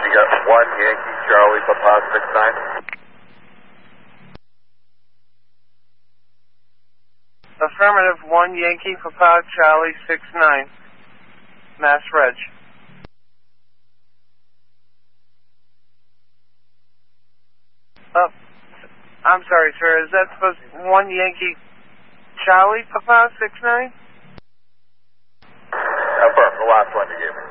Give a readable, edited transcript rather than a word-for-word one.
You got 1 Yankee Charlie Papa 69? Affirmative, 1 Yankee Papa Charlie 69. Mass Reg. I'm sorry, sir. Is that supposed 1 Yankee Charlie Papa 69? Affirm, the last one you gave me.